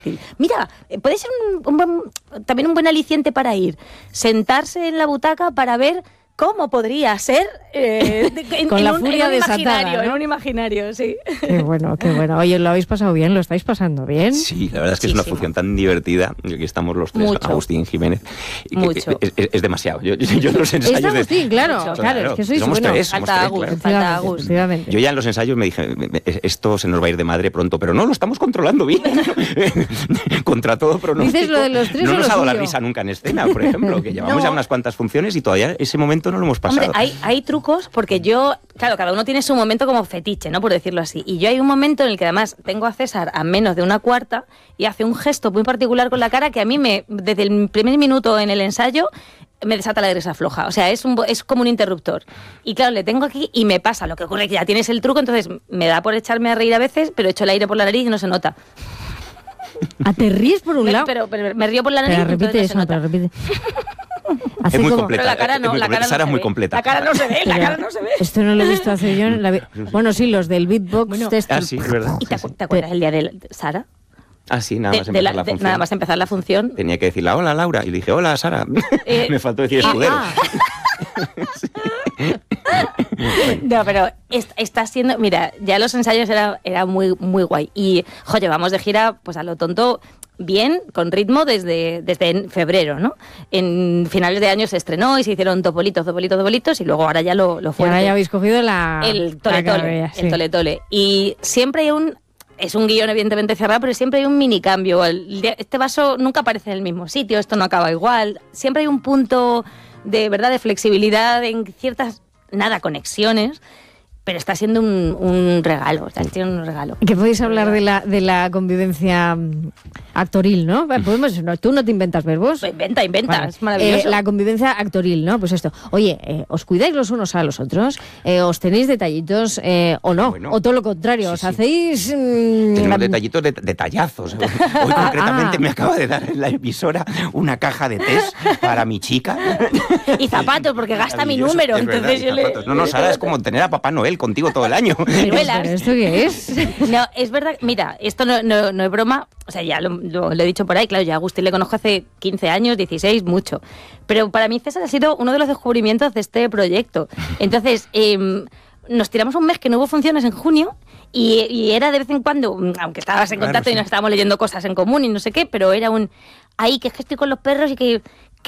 Mira, puede ser también un buen aliciente para ir, sentarse en la butaca para ver cómo podría ser con la furia desatada, ¿no? En un imaginario, sí. Qué bueno, qué bueno. Oye, ¿lo habéis pasado bien? ¿Lo estáis pasando bien? Sí, la verdad es que es una función tan divertida. Aquí estamos los tres, Mucho. Agustín, Jiménez. Mucho. Es demasiado. Yo en los ensayos... Es Agustín, claro, es que sois somos bueno. tres, somos Falta tres, Agus, claro. falta Agus. Efectivamente. Yo ya en los ensayos me dije, esto se nos va a ir de madre pronto, pero no, lo estamos controlando bien. Contra todo pronóstico. ¿Dices lo de los tres no o nos lo ha dado la suyo? risa nunca en escena, por ejemplo, que llevamos No. ya unas cuantas funciones y todavía ese momento no lo hemos pasado. Hombre, hay trucos porque yo, claro, cada uno tiene su momento como fetiche, ¿no? Por decirlo así. Y yo hay un momento en el que además tengo a César a menos de una cuarta y hace un gesto muy particular con la cara que a mí desde el primer minuto en el ensayo me desata la grisa floja. O sea, es como un interruptor. Y claro, le tengo aquí y me pasa. Lo que ocurre es que ya tienes el truco, entonces me da por echarme a reír a veces, pero echo el aire por la nariz y no se nota. Te ríes por un lado. Pero me río por la nariz y Pero repite entonces no se eso, pero nota. repite. Es muy como- completa. Pero la cara no, es muy la completa. cara no Sara se es muy ve. completa. La cara no se ve, la Pero cara no se ve. Esto no lo he visto hacer yo en la vida. Bueno, sí, los del beatbox. Bueno, test. Sí, es verdad. ¿Y te acuerdas el día de Sara? Sí, nada más empezar la función. Nada más empezar la función. Tenía que decirle, hola, Laura. Y le dije, hola, Sara. Me faltó decir escudero. No, pero está siendo... Mira, ya los ensayos era muy, muy guay. Y, llevamos de gira, pues a lo tonto, bien, con ritmo desde febrero, ¿no? En finales de año se estrenó y se hicieron topolitos, y luego ahora ya lo Y fuerte. ahora ya habéis cogido el la tole-tole, carrera, sí. el tole-tole. Y siempre hay es un guión evidentemente cerrado, pero siempre hay un mini cambio. Este vaso nunca aparece en el mismo sitio, esto no acaba igual. Siempre hay un punto de verdad de flexibilidad en ciertas, conexiones, pero está siendo un regalo, está siendo un regalo. Que podéis hablar de la convivencia actoril, ¿no? Podemos, tú no te inventas verbos. Pues inventa, Vale. es maravilloso. La convivencia actoril, ¿no? Pues esto. Oye, ¿os cuidáis los unos a los otros? ¿Os tenéis detallitos o no? Bueno, o todo lo contrario, sí, ¿os sí. hacéis...? Tenemos detallitos, detallazos. Hoy concretamente me acaba de dar en la emisora una caja de test para mi chica. Y zapatos, porque gasta mi Maravilloso, número. es verdad, Entonces y yo le... zapatos. No, Sara, es como tener a Papá Noel contigo todo el año. Ciruelas. ¿Pero esto qué es? No, es verdad, mira, esto no es broma, o sea, ya lo he dicho por ahí, claro, yo a Agustín le conozco hace 15 años, 16, mucho, pero para mí César ha sido uno de los descubrimientos de este proyecto. Entonces, nos tiramos un mes que no hubo funciones en junio y era de vez en cuando, aunque estabas en contacto y nos estábamos leyendo cosas en común y no sé qué, pero era ahí que es que estoy con los perros y que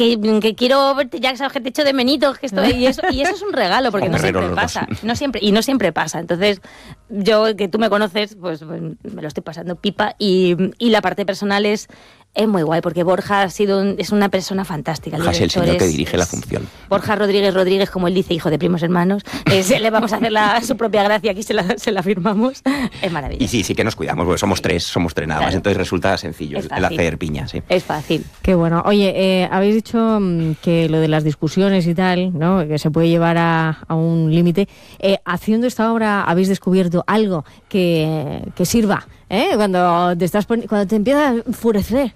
quiero verte, ya sabes que te echo de menitos, que estoy, y eso es un regalo, porque no siempre pasa, no siempre pasa. Entonces, yo, que tú me conoces, pues me lo estoy pasando pipa, y la parte personal es muy guay, porque Borja es una persona fantástica. Borja es el señor que dirige la función. Borja Rodríguez, como él dice, hijo de primos hermanos, le vamos a hacer su propia gracia, aquí se la firmamos, es maravilloso. Y sí que nos cuidamos, porque somos tres nada más, Claro. entonces resulta sencillo Es el fácil. hacer piña, sí. Es fácil. Qué bueno. Oye, habéis dicho que lo de las discusiones y tal, ¿no? Que se puede llevar a un límite. Haciendo esta obra, ¿habéis descubierto algo que sirva? Cuando te empiezas a enfurecer,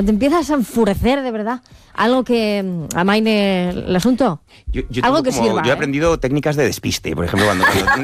de verdad, algo que amaine el asunto. Yo algo tengo que sirva. Yo he aprendido técnicas de despiste, por ejemplo,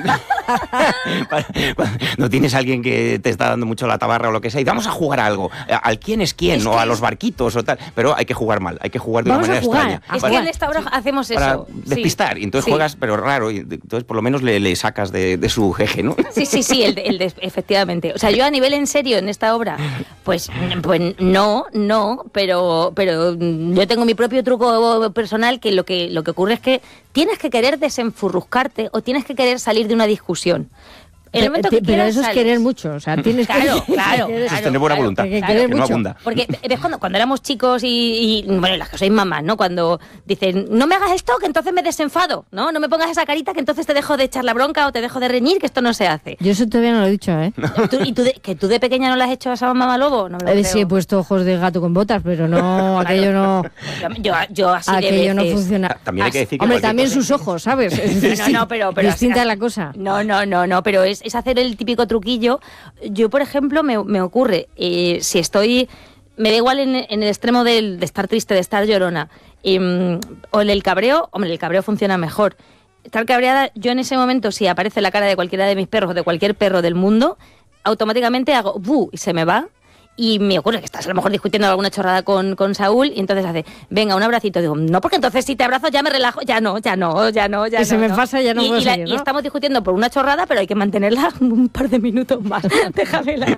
cuando tienes a alguien que te está dando mucho la tabarra o lo que sea, y vamos a jugar a algo, al quién es quién, o a los barquitos o tal, pero hay que jugar mal, hay que jugar de Vamos una a manera jugar, extraña. Es que en esta obra hacemos Para eso. despistar, y entonces juegas, pero raro, y entonces por lo menos le sacas de su jeje, ¿no? Sí, efectivamente. O sea, yo a nivel en serio en esta obra, pues no, pero yo tengo mi propio truco personal que lo que ocurre es que tienes que querer desenfurruscarte o tienes que querer salir de una discusión. En el momento que pero quieras, eso es sales. querer mucho, o sea, tienes Claro, claro. Eso es tener buena voluntad, que que querer no mucho. abunda. Porque ves cuando éramos chicos y bueno, las que sois mamás, ¿no? Cuando dicen, no me hagas esto, que entonces me desenfado, ¿no? No me pongas esa carita, que entonces te dejo de echar la bronca o te dejo de reñir, que esto no se hace. Yo eso todavía no lo he dicho, ¿eh? ¿Que tú de pequeña no le has hecho a esa mamá lobo? No me lo creo. Sí he puesto ojos de gato con botas, pero no, aquello no... Yo así de Aquello no veces. funciona. También hay que decir que Hombre, cualquier también cosa- sus ojos, ¿sabes? Es No, pero distinta así- la cosa. No, pero es hacer el típico truquillo. Yo, por ejemplo, me ocurre, si estoy, me da igual en el extremo de estar triste, de estar llorona, o en el cabreo, hombre, el cabreo funciona mejor. Estar cabreada, yo en ese momento, si aparece la cara de cualquiera de mis perros o de cualquier perro del mundo, automáticamente hago ¡bu! Y se me va. Y me ocurre que estás a lo mejor discutiendo alguna chorrada con Saúl y entonces hace, venga, un abracito. Digo, no, porque entonces si te abrazo ya me relajo. Ya no. Y se me pasa, ya no puedo seguir, ¿no? Y estamos discutiendo por una chorrada, pero hay que mantenerla un par de minutos más. Déjamela.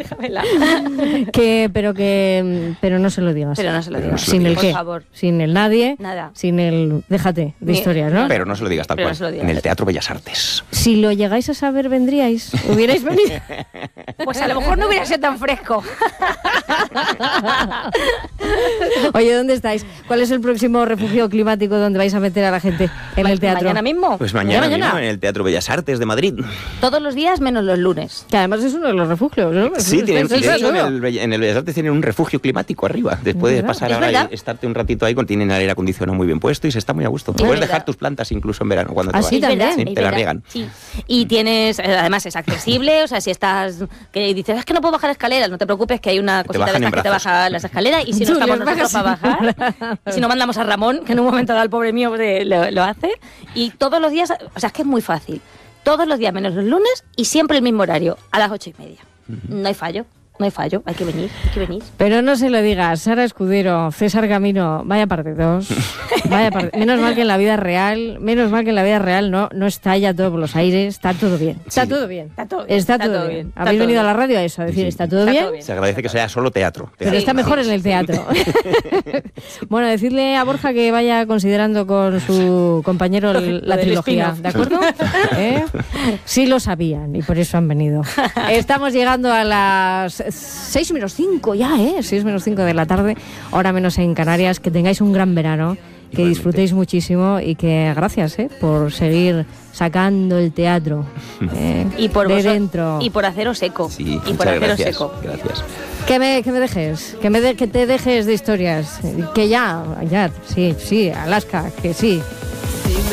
Pero no se lo digas. Pero no se lo digas. Sin el por qué. favor. Sin el nadie. Nada. Sin el déjate de historias, ¿no? Pero no se lo digas tal Pero cual. no se lo digas. En el Teatro Bellas Artes. Si lo llegáis a saber, vendríais. ¿Hubierais venido? Pues a lo mejor no hubiera sido tan fresco. Oye, ¿dónde estáis? ¿Cuál es el próximo refugio climático donde vais a meter a la gente en el teatro? ¿Mañana mismo? Pues mañana mismo en el Teatro Bellas Artes de Madrid. Todos los días menos los lunes. Que además es uno de los refugios, ¿no? Sí, de hecho, ¿no? en el Bellas Artes tienen un refugio climático arriba. Después de pasar ahora y estarte un ratito ahí, tienen el aire acondicionado muy bien puesto y se está muy a gusto. Puedes dejar tus plantas incluso en verano cuando te vas. Sí, también. Sí, te las riegan. Sí. Y tienes, además es accesible, o sea, si estás, que dices, es que no puedo bajar escaleras, no te preocupes que hay una cosita de estas que te baja las escaleras y si no estamos nosotros para bajar, y si no mandamos a Ramón, que en un momento dado el pobre mío lo hace, y todos los días, o sea, es que es muy fácil, todos los días menos los lunes y siempre el mismo horario, a las 8:30. No hay fallo. No hay fallo, hay que venir. Pero no se lo digas, Sara Escudero, César Camino, vaya partidos. Menos mal que en la vida real no estalla todo por los aires, está todo bien. Está todo bien. Habéis venido a la radio a eso, a decir, ¿está todo bien? Se agradece que sea solo teatro. Pero está mejor en el teatro. Bueno, decirle a Borja que vaya considerando con su compañero la trilogía, ¿de acuerdo? Sí lo sabían y por eso han venido. Estamos llegando a las 6 menos 5 ya, 6 menos 5 de la tarde, hora menos en Canarias. Que tengáis un gran verano, que disfrutéis muchísimo y que gracias por seguir sacando el teatro y por de dentro. Y por haceros eco. Sí, y por haceros eco. Gracias. Que me dejes, que te dejes de historias. Que ya, sí, Alaska, que sí.